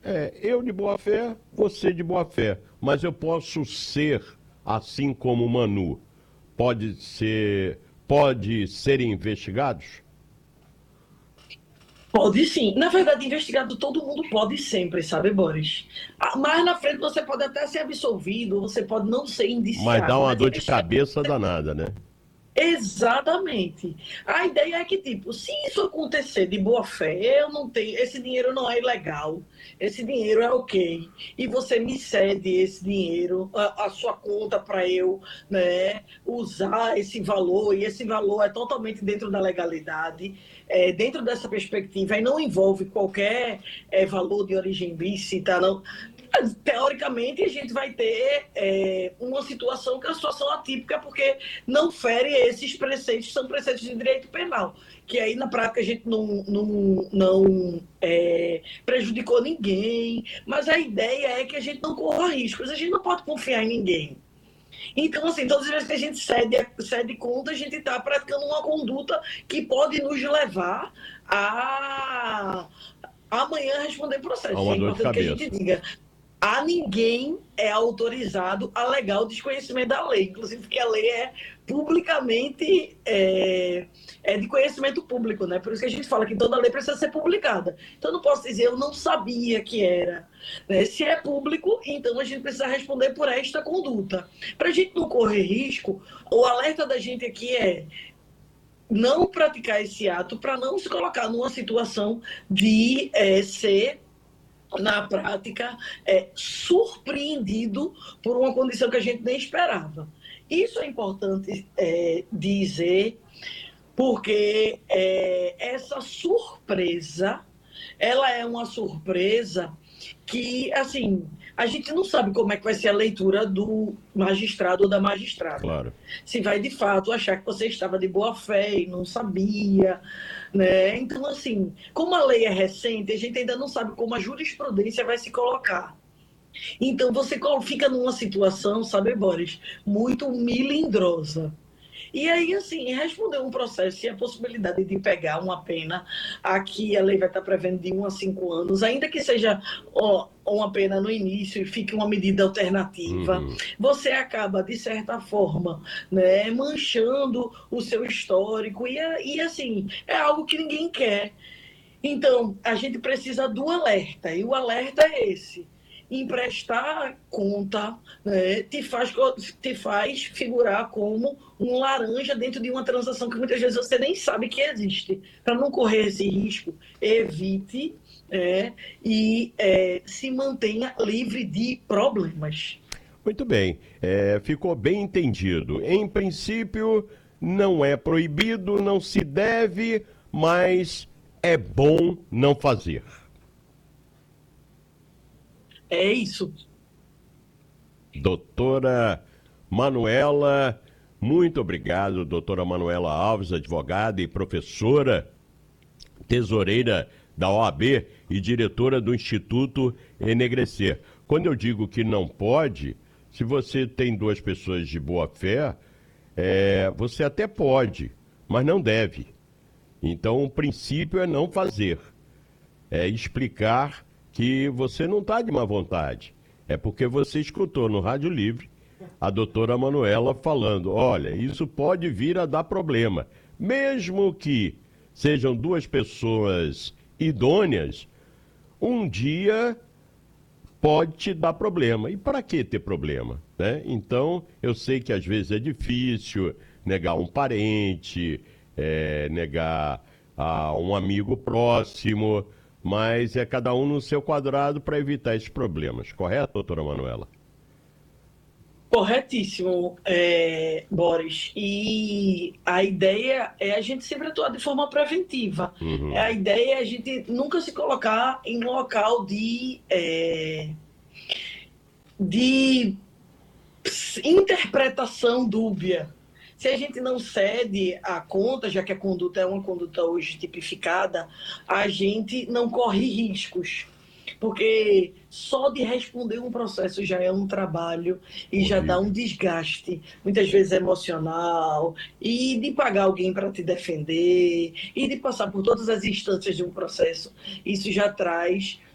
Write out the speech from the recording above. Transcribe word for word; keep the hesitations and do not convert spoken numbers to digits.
É, eu de boa fé, você de boa fé, mas eu posso ser assim como o Manu. Pode ser, pode serem investigados? Pode sim. Na verdade, investigado todo mundo pode sempre, sabe, Boris? Ah, mais na frente você pode até ser absolvido, você pode não ser Mas dá indiciado, uma mas dor de investigado. cabeça danada, né? Exatamente. A ideia é que, tipo, se isso acontecer de boa fé, eu não tenho, esse dinheiro não é ilegal, esse dinheiro é ok, e você me cede esse dinheiro, a, a sua conta para eu, né, usar esse valor, e esse valor é totalmente dentro da legalidade, é, dentro dessa perspectiva, e não envolve qualquer é, valor de origem ilícita, não. Teoricamente, a gente vai ter é, uma situação que é uma situação atípica, porque não fere esses preceitos, são preceitos de direito penal, que aí na prática a gente não, não, não é, prejudicou ninguém, mas a ideia é que a gente não corra riscos, a gente não pode confiar em ninguém. Então, assim, todas as vezes que a gente cede, cede conta, a gente está praticando uma conduta que pode nos levar a amanhã responder Há processo. E uma é dor de importante que a gente cabeça. diga, a ninguém é autorizado alegar o desconhecimento da lei, inclusive porque a lei é publicamente é, é de conhecimento público, né? Por isso que a gente fala que toda lei precisa ser publicada. Então, eu não posso dizer eu não sabia que era. Né? Se é público, então a gente precisa responder por esta conduta. Para a gente não correr risco, o alerta da gente aqui é não praticar esse ato para não se colocar numa situação de é, ser na prática, é, surpreendido por uma condição que a gente nem esperava. Isso é importante é, dizer, porque é, essa surpresa, ela é uma surpresa que, assim, a gente não sabe como é que vai ser a leitura do magistrado ou da magistrada. Claro. Se vai, de fato, achar que você estava de boa fé e não sabia, né? Então, assim, como a lei é recente, a gente ainda não sabe como a jurisprudência vai se colocar. Então, você fica numa situação, sabe, Boris, muito melindrosa. E aí, assim, responder um processo e a possibilidade de pegar uma pena, aqui a lei vai estar prevendo de um a cinco anos, ainda que seja ó, uma pena no início e fique uma medida alternativa, Uhum. você acaba, de certa forma, né, manchando o seu histórico e, e, assim, é algo que ninguém quer. Então, a gente precisa do alerta, e o alerta é esse. Emprestar conta, né, te, faz, te faz figurar como um laranja dentro de uma transação que muitas vezes você nem sabe que existe. Para não correr esse risco, evite é, e é, se mantenha livre de problemas. Muito bem, é, ficou bem entendido. Em princípio, não é proibido, não se deve, mas é bom não fazer. É isso. Doutora Manuela, muito obrigado, doutora Manuela Alves, advogada e professora, tesoureira da O A B e diretora do Instituto Enegrecer. Quando eu digo que não pode, se você tem duas pessoas de boa fé, é, você até pode, mas não deve. Então, o princípio é não fazer. É explicar que você não está de má vontade. É porque você escutou no Rádio Livre a doutora Manuela falando, olha, isso pode vir a dar problema. Mesmo que sejam duas pessoas idôneas, um dia pode te dar problema. E para que ter problema? Né? Então, eu sei que às vezes é difícil negar um parente, é, negar a um amigo próximo, mas é cada um no seu quadrado para evitar esses problemas. Correto, doutora Manuela? Corretíssimo, é, Boris. E a ideia é a gente sempre atuar de forma preventiva. Uhum. A ideia é a gente nunca se colocar em um local de, é, de interpretação dúbia. Se a gente não cede a conta, já que a conduta é uma conduta hoje tipificada, a gente não corre riscos. Porque só de responder um processo já é um trabalho e já dá um Horrível. desgaste, muitas vezes emocional, e de pagar alguém para te defender, e de passar por todas as instâncias de um processo. Isso já traz